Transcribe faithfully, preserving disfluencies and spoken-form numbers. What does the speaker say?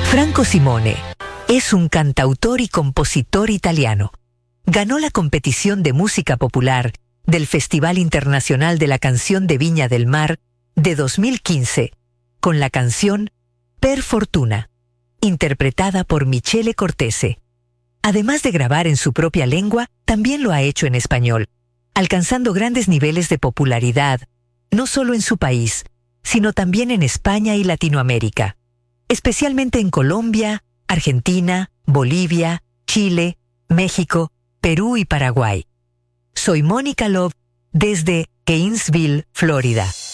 Franco Simone es un cantautor y compositor italiano. Ganó la competición de música popular del Festival Internacional de la Canción de Viña del Mar de dos mil quince con la canción Per Fortuna, interpretada por Michele Cortese. Además de grabar en su propia lengua, también lo ha hecho en español, alcanzando grandes niveles de popularidad, no solo en su país, sino también en España y Latinoamérica, especialmente en Colombia, Argentina, Bolivia, Chile, México, Perú y Paraguay. Soy Mónica Love desde Gainesville, Florida.